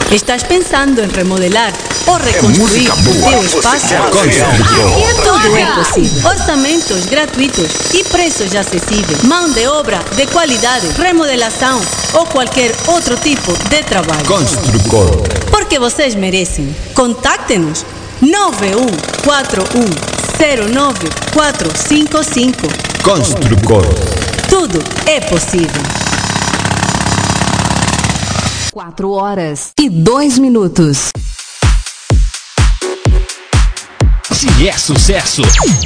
¿Estás pensando en remodelar o reconstruir tu espacio? Todo es posible. Orçamentos gratuitos e preços acessíveis. Mão de obra de qualidade, remodelação ou qualquer outro tipo de trabalho. Construcor. Porque vocês merecem. Contacte-nos 9141094455. Construcor. Tudo é possível. 4h02. Se é sucesso,